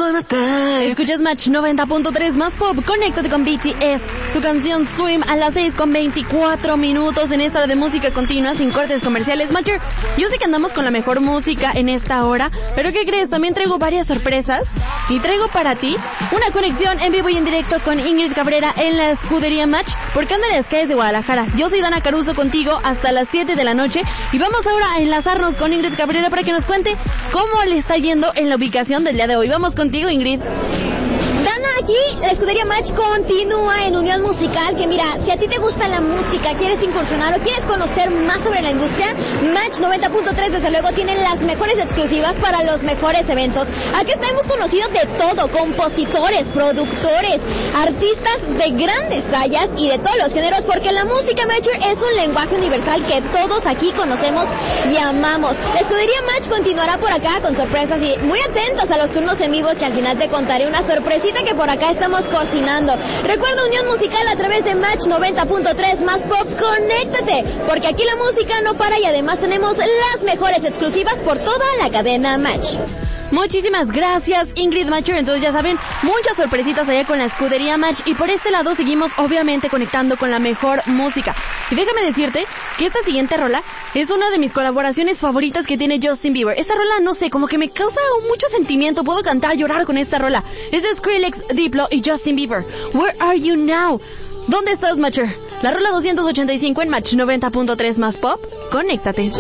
Escuchas Match 90.3 más pop. Conéctate con BTS. Su canción Swim a las 6:24 en esta hora de música continua sin cortes comerciales. Matcher, yo sé que andamos con la mejor música en esta hora, pero ¿qué crees? También traigo varias sorpresas y traigo para ti una conexión en vivo y en directo con Ingrid Cabrera en la escudería Match, porque anda en las calles de Guadalajara. Yo soy Dana Caruso contigo hasta las 7 de la noche y vamos ahora a enlazarnos con Ingrid Cabrera para que nos cuente cómo le está yendo en la ubicación del día de hoy. Vamos contigo, Ingrid. Dana, aquí la escudería Match continúa en Unión Musical, que mira, si a ti te gusta la música, quieres incursionar o quieres conocer más sobre la industria, Match 90.3 desde luego tienen las mejores exclusivas para los mejores eventos. Aquí hemos conocido de todo, compositores, productores, artistas de grandes tallas y de todos los géneros, porque la música Matcher es un lenguaje universal que todos aquí conocemos y amamos. La escudería Match continuará por acá con sorpresas y muy atentos a los turnos en vivos, que al final te contaré una sorpresita que por acá estamos cocinando. Recuerda Unión Musical a través de Match 90.3 más pop. Conéctate, porque aquí la música no para y además tenemos las mejores exclusivas por toda la cadena Match. Muchísimas gracias, Ingrid Matcher. Entonces ya saben, muchas sorpresitas allá con la escudería Match y por este lado seguimos obviamente conectando con la mejor música. Y déjame decirte que esta siguiente rola es una de mis colaboraciones favoritas que tiene Justin Bieber. Esta rola, no sé, como que me causa mucho sentimiento, puedo cantar, llorar con esta rola. Es de Skrillex, Diplo y Justin Bieber. Where are you now? ¿Dónde estás, Matcher? La rola 285 en Match 90.3 más pop. Conéctate.